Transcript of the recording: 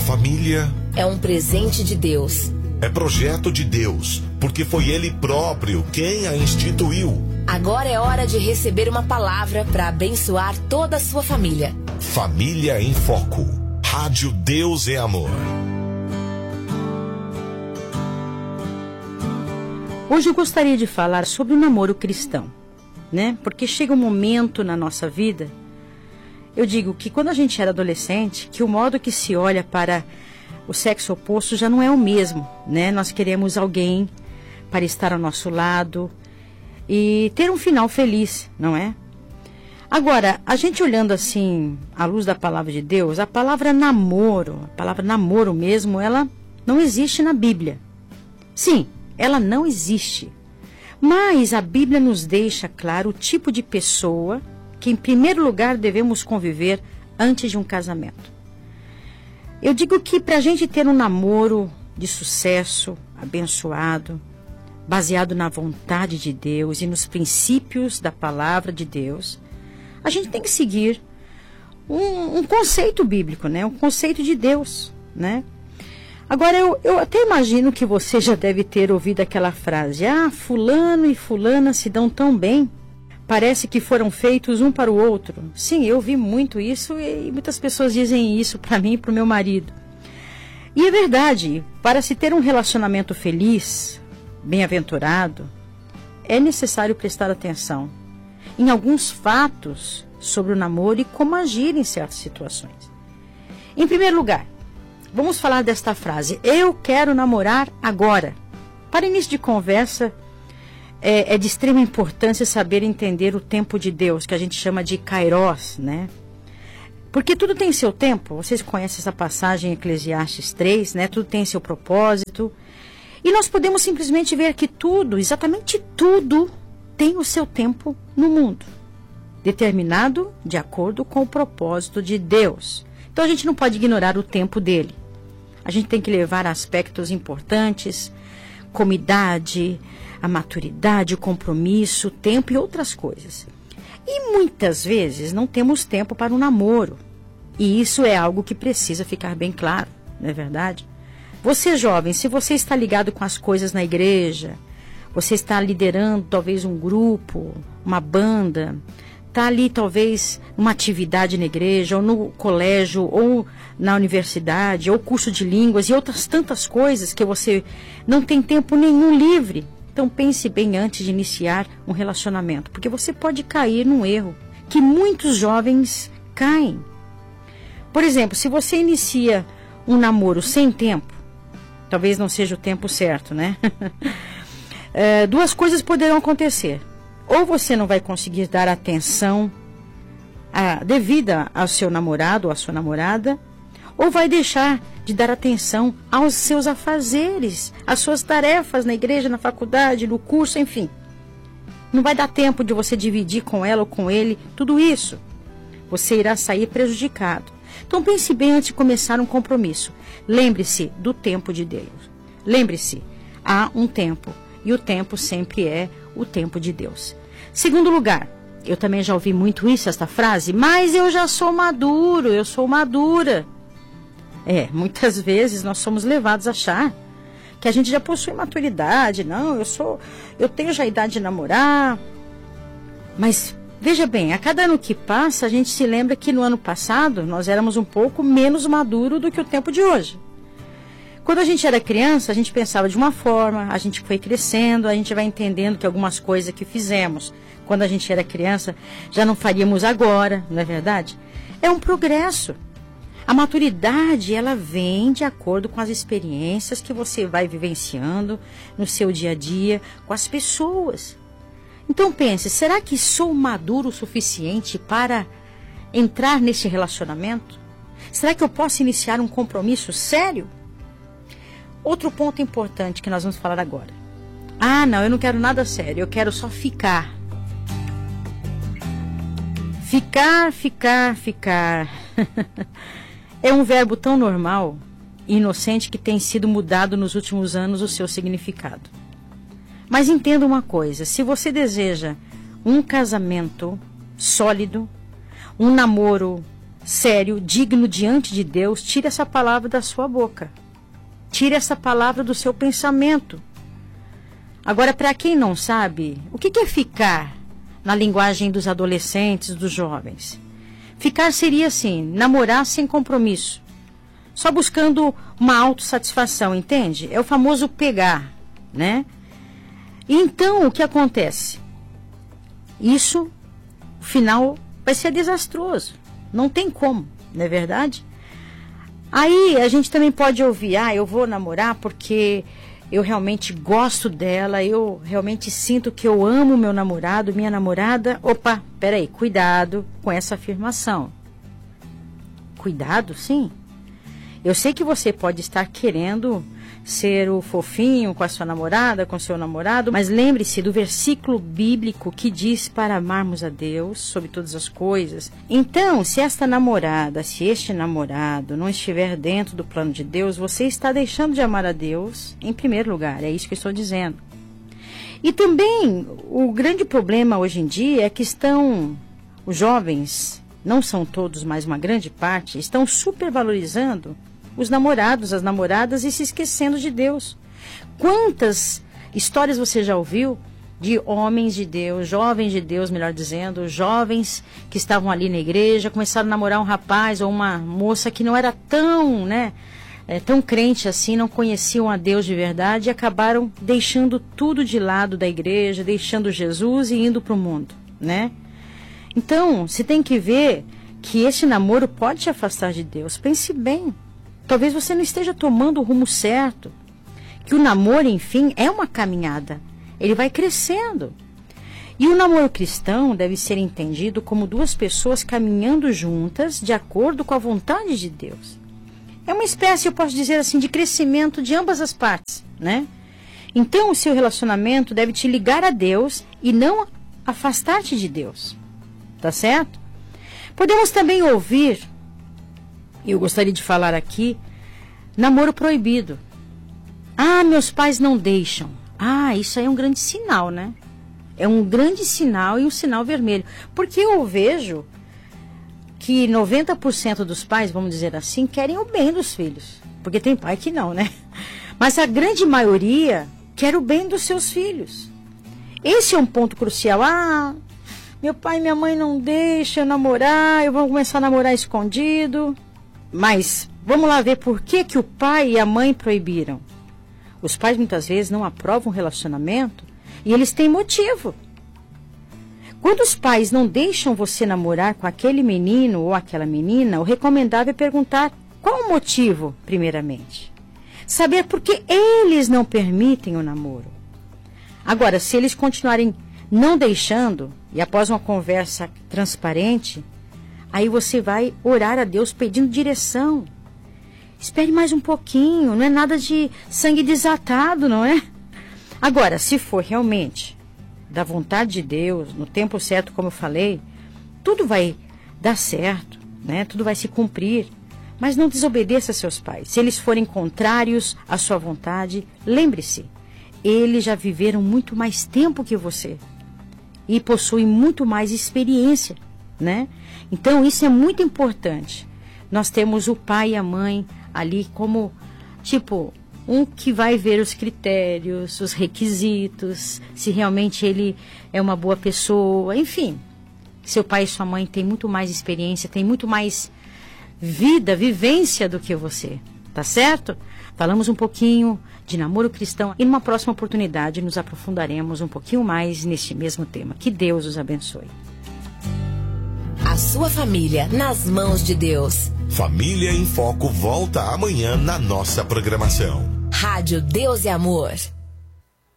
família é um presente de Deus. é projeto de Deus, porque foi Ele próprio quem a instituiu. Agora é hora de receber uma palavra para abençoar toda a sua família. Família em Foco. Rádio Deus é Amor. Hoje eu gostaria de falar sobre o namoro cristão, né? Porque chega um momento na nossa vida, eu digo que quando a gente era adolescente, que o modo que se olha para o sexo oposto já não é o mesmo, né? Nós queremos alguém para estar ao nosso lado e ter um final feliz, não é? Agora, a gente olhando assim, à luz da palavra de Deus, a palavra namoro mesmo, ela não existe na Bíblia. Sim, ela não existe. Mas a Bíblia nos deixa claro o tipo de pessoa que, em primeiro lugar, devemos conviver antes de um casamento. Eu digo que para a gente ter um namoro de sucesso, abençoado, baseado na vontade de Deus e nos princípios da palavra de Deus, a gente tem que seguir um conceito bíblico, né? Um conceito de Deus, né? Agora, eu até imagino que você já deve ter ouvido aquela frase: ah, fulano e fulana se dão tão bem, parece que foram feitos um para o outro. Sim, eu vi muito isso e muitas pessoas dizem isso para mim e para o meu marido. E é verdade, para se ter um relacionamento feliz, bem-aventurado, é necessário prestar atenção em alguns fatos sobre o namoro e como agir em certas situações. Em primeiro lugar, vamos falar desta frase: eu quero namorar agora. Para início de conversa, é de extrema importância saber entender o tempo de Deus, que a gente chama de Kairos, né? Porque tudo tem seu tempo. Vocês conhecem essa passagem em Eclesiastes 3, né? Tudo tem seu propósito. E nós podemos simplesmente ver que tudo, exatamente tudo, tem o seu tempo no mundo, determinado de acordo com o propósito de Deus. Então a gente não pode ignorar o tempo dele. A gente tem que levar aspectos importantes, como idade, a maturidade, o compromisso, o tempo e outras coisas. E muitas vezes não temos tempo para um namoro. E isso é algo que precisa ficar bem claro, não é verdade? Você jovem, se você está ligado com as coisas na igreja, você está liderando talvez um grupo, uma banda, está ali talvez numa atividade na igreja, ou no colégio, ou na universidade, ou curso de línguas e outras tantas coisas que você não tem tempo nenhum livre. Então pense bem antes de iniciar um relacionamento, porque você pode cair num erro que muitos jovens caem. Por exemplo, se você inicia um namoro sem tempo, talvez não seja o tempo certo, né? Duas coisas poderão acontecer. Ou você não vai conseguir dar atenção devida ao seu namorado ou à sua namorada, ou vai deixar de dar atenção aos seus afazeres, às suas tarefas na igreja, na faculdade, no curso, enfim. Não vai dar tempo de você dividir com ela ou com ele tudo isso. Você irá sair prejudicado. Então pense bem antes de começar um compromisso. Lembre-se do tempo de Deus. Lembre-se, há um tempo. E o tempo sempre é o tempo de Deus. Segundo lugar, eu também já ouvi muito isso, esta frase: mas eu já sou maduro, eu sou madura. Muitas vezes nós somos levados a achar que a gente já possui maturidade. Não, eu tenho já a idade de namorar. Mas veja bem, a cada ano que passa, a gente se lembra que no ano passado nós éramos um pouco menos maduro do que o tempo de hoje. Quando a gente era criança, a gente pensava de uma forma, a gente foi crescendo, a gente vai entendendo que algumas coisas que fizemos quando a gente era criança já não faríamos agora, não é verdade? É um progresso. A maturidade, ela vem de acordo com as experiências que você vai vivenciando no seu dia a dia com as pessoas. Então pense, será que sou maduro o suficiente para entrar nesse relacionamento? Será que eu posso iniciar um compromisso sério? Outro ponto importante que nós vamos falar agora. Ah, não, eu não quero nada sério, eu quero só ficar. Ficar. É um verbo tão normal e inocente que tem sido mudado nos últimos anos o seu significado. Mas entenda uma coisa: se você deseja um casamento sólido, um namoro sério, digno diante de Deus, tire essa palavra da sua boca. Tire essa palavra do seu pensamento. Agora, para quem não sabe, o que é ficar na linguagem dos adolescentes, dos jovens? Ficar seria assim, namorar sem compromisso, só buscando uma autossatisfação, entende? É o famoso pegar, né? Então, o que acontece? Isso, o final vai ser desastroso. Não tem como, não é verdade? Aí a gente também pode ouvir, eu vou namorar porque eu realmente gosto dela, eu realmente sinto que eu amo meu namorado, minha namorada. Opa, peraí, cuidado com essa afirmação. Cuidado, sim. Eu sei que você pode estar querendo ser o fofinho com a sua namorada, com o seu namorado, mas lembre-se do versículo bíblico que diz para amarmos a Deus sobre todas as coisas. Então, se esta namorada, se este namorado não estiver dentro do plano de Deus, você está deixando de amar a Deus em primeiro lugar, é isso que eu estou dizendo. E também, o grande problema hoje em dia é que os jovens, não são todos, mas uma grande parte, estão supervalorizando os namorados, as namoradas e se esquecendo de Deus. Quantas histórias você já ouviu de homens de Deus, jovens de Deus, melhor dizendo, jovens que estavam ali na igreja, começaram a namorar um rapaz ou uma moça que não era tão, tão crente assim, não conheciam a Deus de verdade e acabaram deixando tudo de lado da igreja, deixando Jesus e indo para o mundo, né? Então, você tem que ver que esse namoro pode te afastar de Deus. Pense bem. Talvez você não esteja tomando o rumo certo. Que o namoro, enfim, é uma caminhada. Ele vai crescendo. E o namoro cristão deve ser entendido como duas pessoas caminhando juntas de acordo com a vontade de Deus. É uma espécie, eu posso dizer assim, de crescimento de ambas as partes, né? Então, o seu relacionamento deve te ligar a Deus e não afastar-te de Deus. Tá certo? Podemos também ouvir, eu gostaria de falar aqui, namoro proibido. Meus pais não deixam. Isso aí é um grande sinal, né? É um grande sinal e um sinal vermelho. Porque eu vejo que 90% dos pais, vamos dizer assim, querem o bem dos filhos. Porque tem pai que não, né? Mas a grande maioria quer o bem dos seus filhos. Esse é um ponto crucial. Meu pai e minha mãe não deixam eu namorar, eu vou começar a namorar escondido. Mas vamos lá ver por que o pai e a mãe proibiram. Os pais muitas vezes não aprovam o relacionamento e eles têm motivo. Quando os pais não deixam você namorar com aquele menino ou aquela menina, o recomendável é perguntar qual o motivo, primeiramente. Saber por que eles não permitem o namoro. Agora, se eles continuarem não deixando, e após uma conversa transparente, aí você vai orar a Deus pedindo direção. Espere mais um pouquinho, não é nada de sangue desatado, não é? Agora, se for realmente da vontade de Deus, no tempo certo, como eu falei, tudo vai dar certo, né? Tudo vai se cumprir. Mas não desobedeça a seus pais. Se eles forem contrários à sua vontade, lembre-se, eles já viveram muito mais tempo que você e possuem muito mais experiência, né? Então, isso é muito importante. Nós temos o pai e a mãe ali como, um que vai ver os critérios, os requisitos, se realmente ele é uma boa pessoa, enfim. Seu pai e sua mãe têm muito mais experiência, têm muito mais vivência do que você, tá certo? Falamos um pouquinho de namoro cristão e numa próxima oportunidade nos aprofundaremos um pouquinho mais neste mesmo tema. Que Deus os abençoe. A sua família nas mãos de Deus. Família em Foco volta amanhã na nossa programação. Rádio Deus e Amor.